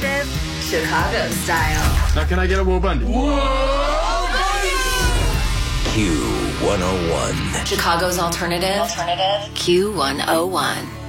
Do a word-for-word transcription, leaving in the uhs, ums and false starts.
alternative, Chicago style. Now can I get a Whoa Bundy? Whoa Bundy! Q one oh one. Chicago's alternative. Alternative. Q one oh one.